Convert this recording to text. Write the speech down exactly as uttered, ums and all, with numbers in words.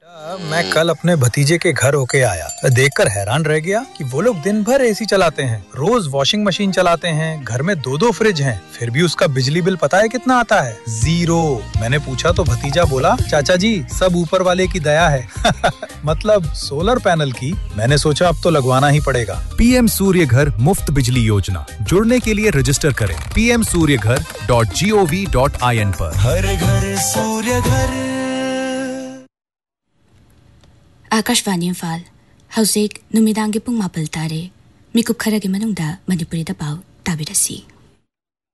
मैं कल अपने भतीजे के घर होके आया, देखकर हैरान रह गया कि वो लोग दिन भर एसी चलाते हैं, रोज वॉशिंग मशीन चलाते हैं, घर में दो दो फ्रिज हैं, फिर भी उसका बिजली बिल पता है कितना आता है? जीरो। मैंने पूछा तो भतीजा बोला, चाचा जी सब ऊपर वाले की दया है। मतलब सोलर पैनल की। मैंने सोचा अब तो लगवाना ही पड़ेगा। पीएम सूर्य घर मुफ्त बिजली योजना, जुड़ने के लिए रजिस्टर करें पी एम सूर्य घर dot G O V dot I N पर। हर घर सूर्य घर। आकाशवाणी इम्फाल हौजिक नुमिदांगी पुंग मापल तारे मिकुप खरगी मनुंगदा मणिपुरीदा पाउ ताबिरसी।